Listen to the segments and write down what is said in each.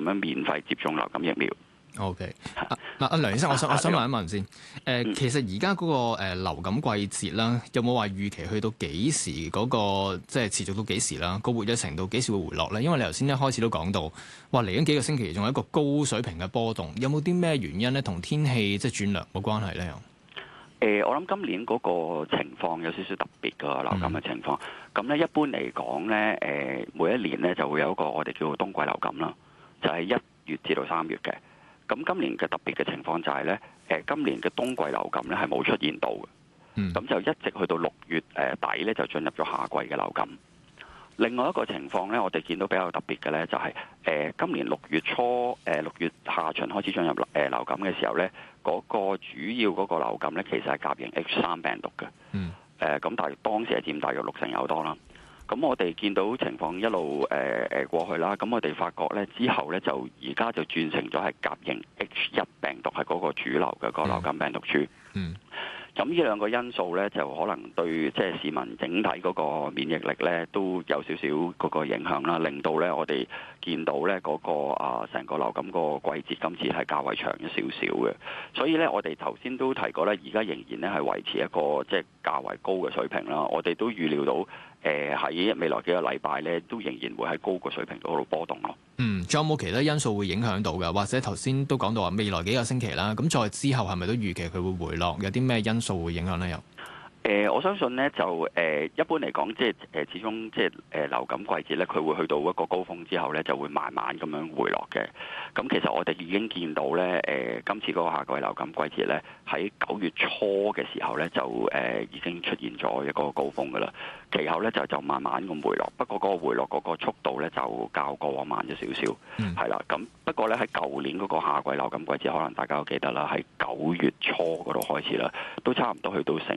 樣免費接種流感疫苗。 OK， 阿梁醫生，我想問一問先。其實而家嗰個流感季節啦，有冇話預期去到幾時嗰個即係持續到幾時啦？個活躍程度幾時會回落咧？因為你頭先一開始都講到話嚟緊幾個星期仲有一個高水平嘅波動，有冇啲咩原因咧？同天氣即係轉涼冇關係咧？ 我諗今年嗰個情況有少少特別嘅流感嘅情況。咁咧一般嚟講咧，每一年咧就會有一個我哋叫做冬季流感啦，就係1月至到3月嘅。咁今年嘅特別嘅情況就係咧，今年嘅冬季流感咧係冇出現到嘅，咁就一直去到6月底咧就進入咗夏季嘅流感。另外一個情況咧，我哋見到比較特別嘅咧，就係今年6月初6月下旬開始進入流感嘅時候咧，嗰個主要嗰個流感咧其實係甲型 H3 病毒嘅，咁但係當時係佔大約60%有多啦。咁我哋見到情況一路過去啦，咁我哋發覺咧之後咧就而家就轉成咗係甲型 H1 病毒係嗰個主流嘅個流感病毒株。咁呢兩個因素咧，就可能對即係市民整體嗰個免疫力咧都有少少嗰個影響啦，令到咧我哋見到咧嗰個成個流感個季節今次係較為長咗少少嘅。所以咧我哋頭先都提過咧，而家仍然咧係維持一個即係較為高嘅水平啦。我哋都預料到喺未來幾個禮拜咧，都仍然會喺高個水平度波動咯。 仲有冇其他因素會影響到㗎？或者頭先都講到話未來幾個星期啦，咁再之後係咪都預期佢會回落？有啲咩因素會影響咧？又我相信咧就一般嚟講，即係始終即係流感季節咧，佢會去到一個高峰之後咧，就會慢慢咁樣回落嘅。咁其實我哋已經見到咧，今次嗰個夏季流感季節咧，喺9月初嘅時候咧，就已經出現咗一個高峰㗎喇。其後咧就慢慢咁回落，不過嗰個回落嗰個速度咧就較過往慢咗少少，係啦。咁不過咧喺舊年嗰個夏季流感季節，可能大家都記得啦，喺9月初嗰度開始啦，都差唔多去到成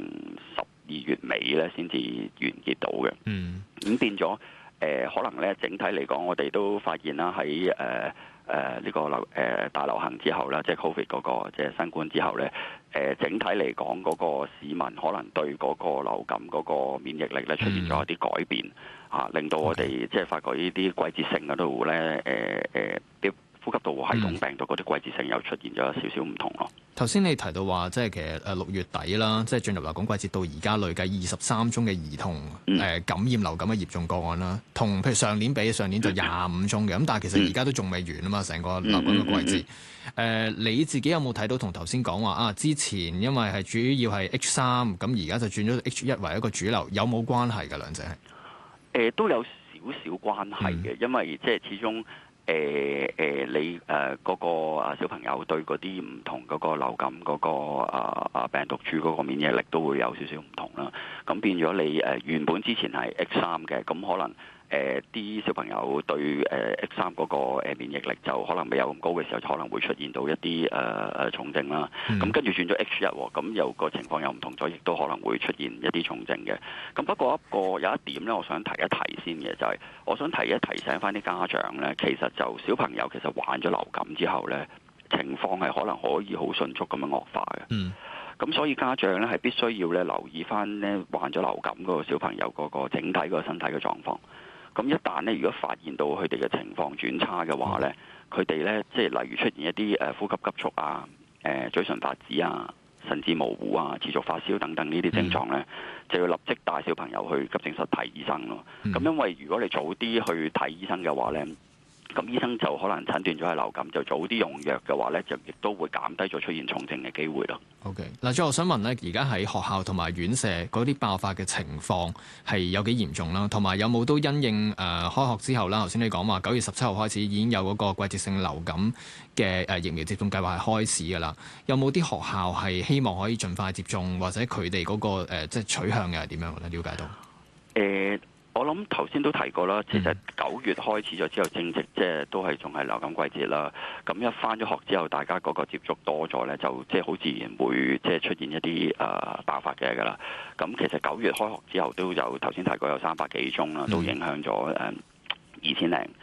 12月尾咧先至完結到嘅。咁變咗可能咧整體嚟講，我哋都發現啦喺呢個大流行之後啦，即係 Covid 嗰個即係新冠之後咧，整體嚟講嗰個市民可能對嗰個流感嗰個免疫力咧出現咗一啲改變嚇，令到我哋即係發覺呢啲季節性嗰度咧啲呼吸道系統病毒嗰啲季節性又出現咗少少唔同咯。 頭先你提到話，即係其實6月底啦，即係進入流感季節到而家累計23宗嘅兒童感染流感嘅嚴重個案啦，同譬如上年比，上年就25宗嘅，咁但係其實而家都仲未完啊嘛，成個流感嘅季節。你自己有冇睇到同頭先講話之前因為係主要係 H3，咁而家就轉咗 H1 為一個主流，有冇關係㗎兩者？ 都有少少關係嘅，因為即係始終。你嗰個小朋友對嗰啲唔同嗰個流感嗰個病毒株嗰個免疫力都會有少少唔同啦。咁變咗你原本之前係 H3 嘅，咁可能啲小朋友對H3嗰個免疫力就可能未有咁高嘅時候，就可能會出現到一啲重症啦。咁跟住轉咗 H1，咁有個情況又唔同咗，亦都可能會出現一啲重症嘅。咁不過有一點咧，我想提一提先嘅就係，我想提醒翻啲家長咧，其實就小朋友其實患咗流感之後咧，情況係可能可以好迅速咁樣惡化嘅。咁所以家長咧係必須要咧留意翻咧患咗流感嗰個小朋友嗰個整體嗰個身體嘅狀況。咁一旦咧，如果發現到佢哋嘅情況轉差嘅話咧，佢哋咧即係例如出現一啲呼吸急促啊、嘴唇發紫啊、神志模糊啊、持續發燒等等呢啲症狀咧，就要立即帶小朋友去急症室睇醫生咯。咁因為如果你早啲去睇醫生嘅話咧，咁醫生就可能診斷咗係流感，就早啲用藥嘅話咧，就亦都會減低咗出現重症嘅機會咯。 OK， 嗱，最後我想問咧，而家喺學校同埋院舍嗰啲爆發嘅情況係有幾嚴重啦？同埋有冇都因應開學之後啦？頭先你講話9月17號開始已經有嗰個季節性流感嘅疫苗接種計劃係開始㗎啦。有冇啲學校係希望可以盡快接種，或者佢哋嗰個即係取向又係點樣咧？了解到我諗頭先都提過啦，其實9月開始咗之後，正值即係都係仲係流感季節啦。咁一返咗學之後，大家嗰個接觸多咗咧，就即係好自然會即係出現一啲爆發嘅㗎啦。咁其實9月開學之後都有頭先提過有300幾宗啦，都影響咗2000零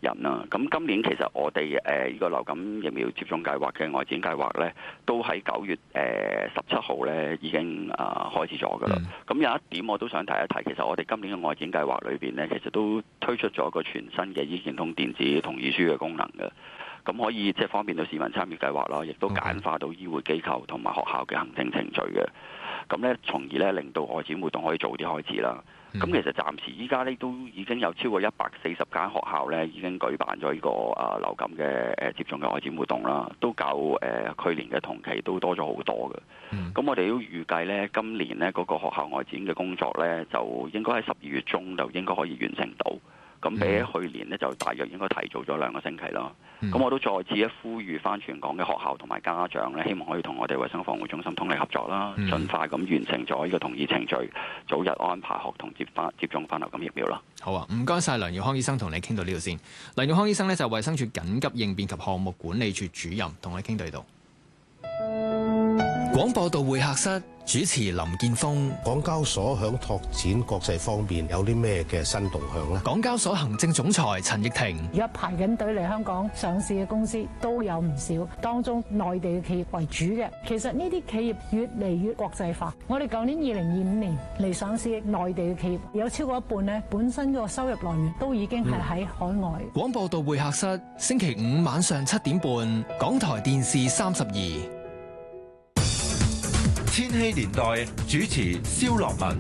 人啦。咁今年其實我哋呢個流感疫苗接種計劃嘅外展計劃咧，都喺9月17號咧已經開始咗㗎啦。咁有一點我都想提一提，其實我哋今年嘅外展計劃裏邊咧，其實都推出咗一個全新嘅醫健通電子同意書嘅功能嘅。咁可以即係方便到市民參與計劃啦，亦都簡化到醫護機構同埋學校嘅行政程序嘅。咁咧，從而咧令到外展活動可以早啲開始啦。咁其實暫時依家咧都已經有超過140間學校咧已經舉辦咗呢個流感嘅接種嘅外展活動啦，都較去年嘅同期都多咗好多嘅。咁我哋都預計咧今年咧嗰個學校外展嘅工作咧就應該喺12月中就應該可以完成到。咁比起去年咧就大約應該提早咗2個星期啦。咁我都再次呼籲翻全港嘅學校同埋家長咧，希望可以同我哋衛生防護中心通力合作啦，盡快咁完成咗呢個同意程序，早日安排學童接種翻流感疫苗啦。 好啊，唔該晒梁耀康醫生，同你傾到呢度先。梁耀康醫生咧就係衛生署緊急應變及項目管理處主任，同你傾到呢度。廣播道會客室主持林健鋒。 港交所響拓展國際方面有啲咩嘅新動向呢？ 港交所行政總裁陳奕婷。 而家排緊隊嚟香港上市嘅公司都有唔少，當中內地嘅企業為主嘅。其實呢啲企業越嚟越國際化。我哋舊年2025年嚟上市嘅內地嘅企業有超過一半呢，本身個收入來源都已經係喺海外。 廣播道會客室星期5晚上7點半，港台電視32。 千禧年代主持蕭樂文。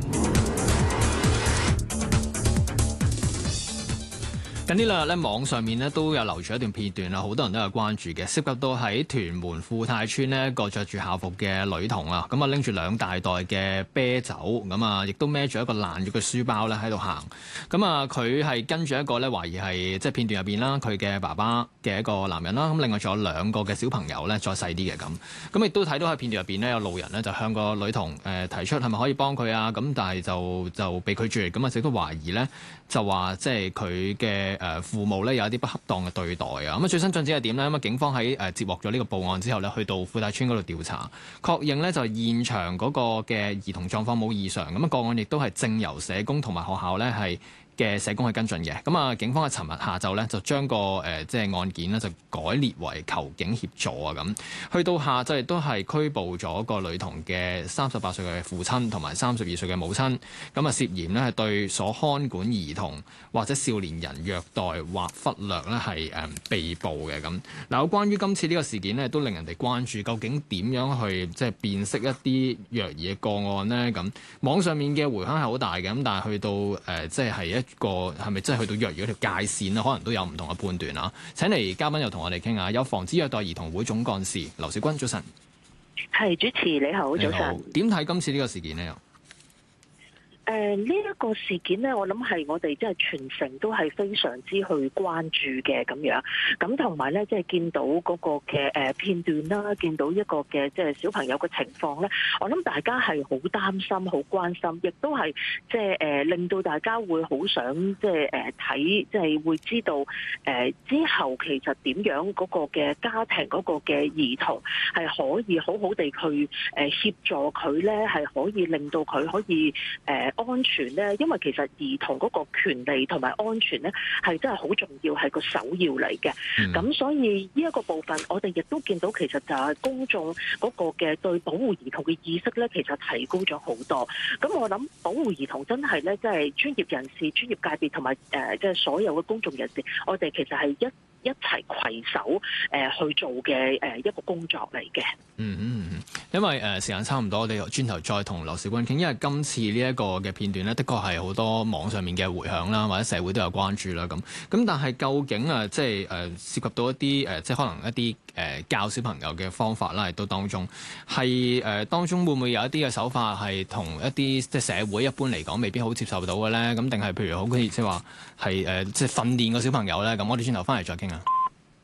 近呢兩日咧，網上面咧都有流傳一段片段啦，好多人都有關注嘅，涉及到喺屯門富泰村呢一個着住校服嘅女童啊，咁啊拎住2大袋嘅啤酒，咁啊亦都孭住一個爛咗嘅書包咧喺度行，咁啊佢係跟住一個咧懷疑係即係片段入邊啦，佢嘅爸爸嘅一個男人啦，咁另外仲有2個嘅小朋友咧，再細啲嘅咁亦都睇到喺片段入邊呢，有路人咧就向個女童提出係咪可以幫佢啊，咁但係就被拒絕，咁啊亦都懷疑咧就話即係佢嘅父母咧有一啲不恰當嘅對待啊！咁啊最新進展係點呢？咁啊警方喺接獲咗呢個報案之後咧，去到富泰村嗰度調查，確認咧就係現場嗰個嘅兒童狀況冇異常，咁啊個案亦都係正由社工同埋學校咧係嘅社工去跟進嘅，咁啊警方喺尋日下晝咧就將個即係案件咧就改列為求警協助啊咁，去到下晝亦都係拘捕咗個女童嘅38歲嘅父親同埋32歲嘅母親，咁啊涉嫌咧係對所看管兒童或者少年人虐待或忽略咧係被捕嘅咁。嗱，有關於今次呢個事件咧，都令人哋關注，究竟點樣去即係辨識一啲虐兒嘅個案呢？咁網上面嘅迴響係好大嘅，咁但係去到即係一個係咪真係去到虐兒嗰條界線咧？可能都有唔同嘅判斷啊！請嚟嘉賓又同我哋傾下，有防止虐待兒童會總幹事劉兆君，早晨。 係，主持你好，早晨。 點睇今次呢個事件呢？ 呢一個事件呢，我諗係我哋即係全城都係非常之去關注嘅咁樣。咁同埋呢，即係見到嗰個嘅片段啦，見到一個嘅即係小朋友嘅情況呢，我諗大家係好擔心、好關心，亦都係即係令到大家會好想即係睇，即係會知道之後其實點樣嗰個嘅家庭嗰個嘅兒童係可以好好地去協助佢呢，係可以令到佢可以安全咧，因為其實兒童嗰個權利同埋安全咧，係真係好重要，係個首要嚟嘅。咁所以呢一個部分，我哋亦都見到其實就係公眾嗰個嘅對保護兒童嘅意識咧，其實提高咗好多。咁我諗保護兒童真係咧，即係專業人士、專業界別同埋即係所有嘅公眾人士，我哋其實係一齊攜手去做嘅一個工作嚟嘅。 因為時間差唔多，我哋轉頭再同劉兆君傾，因為今次呢一個嘅片段呢，的確係好多網上面嘅迴響啦，或者社會都有關注啦咁。但係究竟即係涉及到一啲即係可能一啲教小朋友嘅方法啦，亦都當中係當中會唔會有一啲嘅手法係同一啲即係社會一般嚟講未必好接受到嘅咧？咁定係譬如好似即係話係即係訓練個小朋友咧？咁我哋轉頭翻嚟再傾啊。